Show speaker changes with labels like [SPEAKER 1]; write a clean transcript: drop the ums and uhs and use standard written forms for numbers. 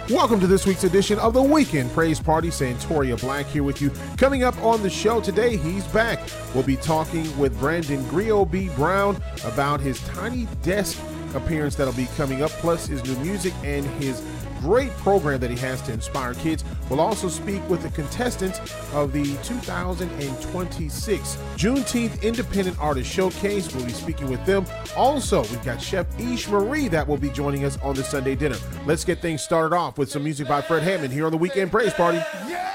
[SPEAKER 1] Welcome to this week's edition of the Weekend Praise Party. Santoria Black here with you. Coming up on the show today, he's back. We'll be talking with Brandon Grio B. Brown about his Tiny Desk appearance that'll be coming up, plus his new music and his great program that he has to inspire kids. We'll also speak with the contestants of the 2026 Juneteenth Independent Artist Showcase. We'll be speaking with them. Also, we've got Chef Ish Marie that will be joining us on the Sunday dinner. Let's get things started off with some music by Fred Hammond here on the Weekend Praise Party.